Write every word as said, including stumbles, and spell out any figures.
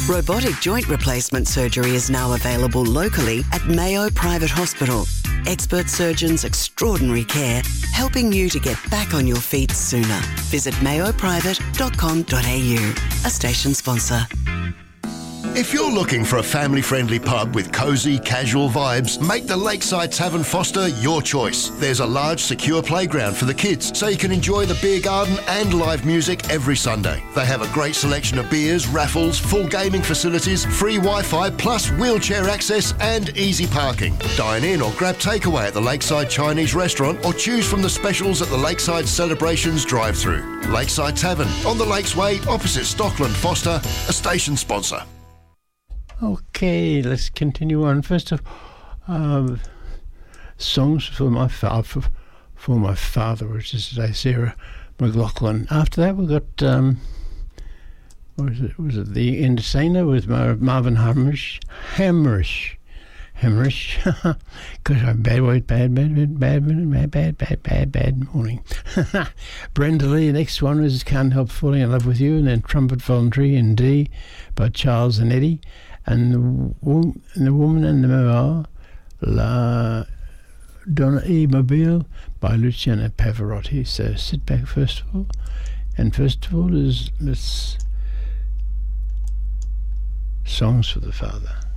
Robotic joint replacement surgery is now available locally at Mayo Private Hospital. Expert surgeons, extraordinary care, helping you to get back on your feet sooner. Visit mayo private dot com dot a u, a station sponsor. If you're looking for a family-friendly pub with cosy, casual vibes, make the Lakeside Tavern Foster your choice. There's a large, secure playground for the kids, so you can enjoy the beer garden and live music every Sunday. They have a great selection of beers, raffles, full gaming facilities, free Wi-Fi, plus wheelchair access and easy parking. Dine in or grab takeaway at the Lakeside Chinese restaurant or choose from the specials at the Lakeside Celebrations drive-through. Lakeside Tavern, on the Lakesway, opposite Stockland Foster, a station sponsor. Okay, let's continue on. First of uh, songs for my fa- for, for my father, which is today Sarah McLaughlin. After that, we got um, what was it? Was it The Entertainer with Mar- Marvin Hamrish? Hamrish, Hamrish. Because I'm bad, bad, bad, bad, bad, bad, bad, bad, bad, bad morning. Brenda Lee. Next one was Can't Help Falling in Love with You, and then Trumpet Voluntary in D by Charles and Eddie. And the, wo- and the Woman and the Mirror, La Donna E. Mobile by Luciano Pavarotti. So sit back first of all. And first of all is let's Songs for the Father.